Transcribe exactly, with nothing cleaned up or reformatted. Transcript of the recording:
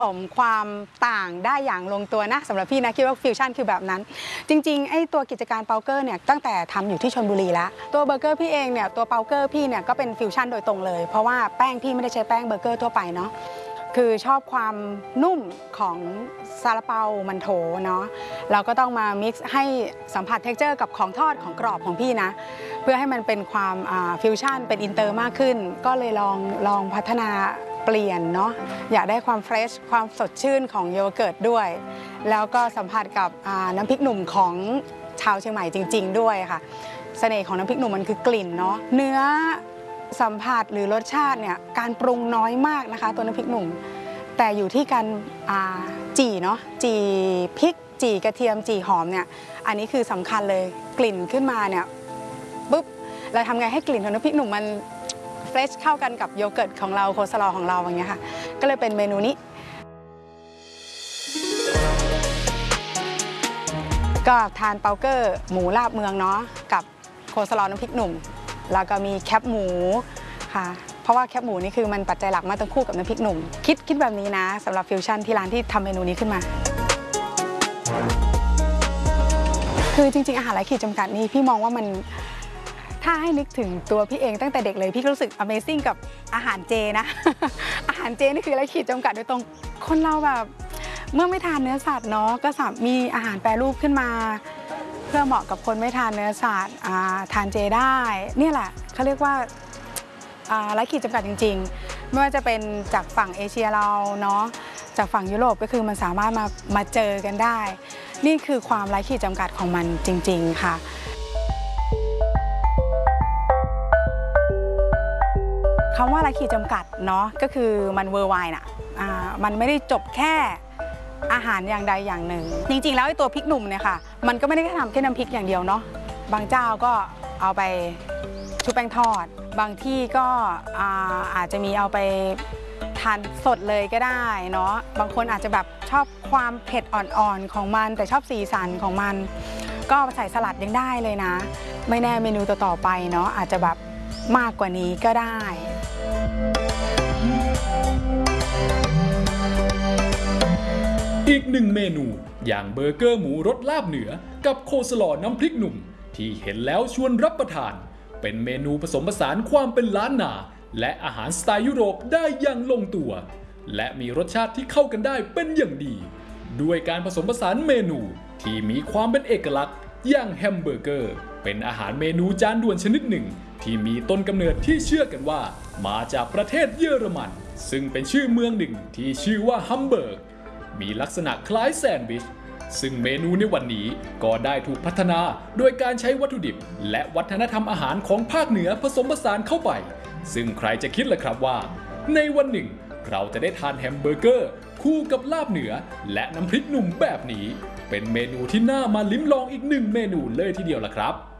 ผมความต่างได้อย่างลงตัวนะสำหรับพี่นะคิดว่าฟิวชั่นคือแบบนั้นจริงๆไอ้ตัวกิจการเปาเกอร์เนี่ยตั้งแต่ทำอยู่ที่ชลบุรีแล้วตัวเบอร์เกอร์พี่เองเนี่ยตัวเปาเกอร์พี่เนี่ยก็เป็นฟิวชั่นโดยตรงเลยเพราะว่าแป้งพี่ไม่ได้ใช้แป้งเบอร์เกอร์ทั่วไปเนาะคือชอบความนุ่มของซาลาเปามันโถเนาะเราก็ต้องมามิกซ์ให้สัมผัสเท็กเจอร์กับของทอดของกรอบของพี่นะเพื่อให้มันเป็นความฟิวชั่นเป็นอินเตอร์มากขึ้นก็เลยลองลองพัฒนาเปลี่ยนเนาะอยากได้ความเฟรชความสดชื่นของโยเกิร์ตด้วยแล้วก็สัมผัสกับน้ำพริกหนุ่มของชาวเชียงใหม่จริงๆด้วยค่ะเสน่ห์ของน้ำพริกหนุ่มมันคือกลิ่นเนาะเนื้อสัมผัสหรือรสชาติเนี่ยการปรุงน้อยมากนะคะตัวน้ำพริกหนุ่มแต่อยู่ที่การจี่เนาะจี่พริกจี่กระเทียมจี่หอมเนี่ยอันนี้คือสำคัญเลยกลิ่นขึ้นมาเนี่ยปุ๊บเราทำไงให้กลิ่นของน้ำพริกหนุ่มมันเฟรชเข้ากันกับโยเกิร์ตของเราโคสลอของเราอย่างเงี้ยค่ะก็เลยเป็นเมนูนี้ก็ทานเปาเกอร์หมูลาบเมืองเนาะกับโคสลอน้ำพริกหนุ่มแล้วก็มีแคปหมูค่ะเพราะว่าแคปหมูนี่คือมันปัจจัยหลักมาตั้งคู่กับน้ำพริกหนุ่มคิดคิดแบบนี้นะสำหรับฟิวชั่นที่ร้านที่ทำเมนูนี้ขึ้นมาคือจริงๆอาหารไร้ขีดจำกัดนี่พี่มองว่ามันถ้าให้นึกถึงตัวพี่เองตั้งแต่เด็กเลยพี่รู้สึก Amazing กับอาหารเจนะ อาหารเจนี่คืออะไรขีดจำกัดโดยตรงคนเราแบบเมื่อไม่ทานเนื้อสัตว์เนาะก็สามมีอาหารแปรรูปขึ้นมาเพื่อเหมาะกับคนไม่ทานเนื้อสัตว์ทานเจได้นี่แหละเขาเรียกว่าไร้ขีดจำกัดจริงๆไม่ว่าจะเป็นจากฝั่งเอเชียเราเนาะจากฝั่งยุโรปก็คือมันสามารถมามาเจอกันได้นี่คือความไร้ขีดจำกัดของมันจริงๆค่ะคำว่าไร้ขีดจำกัดเนาะก็คือมันเวอร์ไวน์น่ะมันไม่ได้จบแค่อาหารอย่างใดอย่างหนึ่งจริงๆแล้วไอ้ตัวพริกหนุ่มเนี่ยค่ะมันก็ไม่ได้แค่ทำแค่น้ำพริกอย่างเดียวเนาะบางเจ้าก็เอาไปชุบแป้งทอดบางที่ก็อาจจะมีเอาไปทานสดเลยก็ได้เนาะบางคนอาจจะแบบชอบความเผ็ดอ่อนๆของมันแต่ชอบสีสันของมันก็ใส่สลัดยังได้เลยนะไม่แน่เมนูต่อๆไปเนาะอาจจะแบบมากกว่านี้ก็ได้อีกหนึ่งเมนูอย่างเบอร์เกอร์หมูรสลาบเหนือกับโคสลอน้ำพริกหนุ่มที่เห็นแล้วชวนรับประทานเป็นเมนูผสมผสานความเป็นล้านนาและอาหารสไตล์ยุโรปได้อย่างลงตัวและมีรสชาติที่เข้ากันได้เป็นอย่างดีด้วยการผสมผสานเมนูที่มีความเป็นเอกลักษณ์อย่างแฮมเบอร์เกอร์เป็นอาหารเมนูจานด่วนชนิดหนึ่งที่มีต้นกำเนิดที่เชื่อกันว่ามาจากประเทศเยอรมันซึ่งเป็นชื่อเมืองหนึ่งที่ชื่อว่าฮัมเบิร์กมีลักษณะคล้ายแซนด์วิชซึ่งเมนูในวันนี้ก็ได้ถูกพัฒนาโดยการใช้วัตถุดิบและวัฒนธรรมอาหารของภาคเหนือผสมผสานเข้าไปซึ่งใครจะคิดล่ะครับว่าในวันหนึ่งเราจะได้ทานแฮมเบอร์เกอร์คู่กับลาบเหนือและน้ำพริกหนุ่มแบบนี้เป็นเมนูที่น่ามาลิ้มลองอีกหนึ่งเมนูเลยทีเดียวล่ะครับ